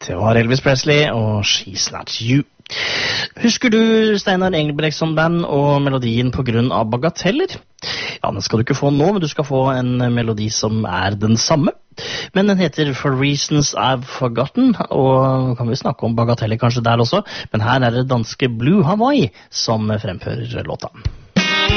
Det var Elvis Presley og She's Not You. Husker du Steinar Engelbrektsson Band og melodien på grunn av bagateller? Ja, den skal du ikke få nå, men du skal få en melodi som er den samme. Men den heter For Reasons I've Forgotten, og kan vi snakke om bagateller kanskje der også, men her er det danske Blue Hawaii som fremfører låta.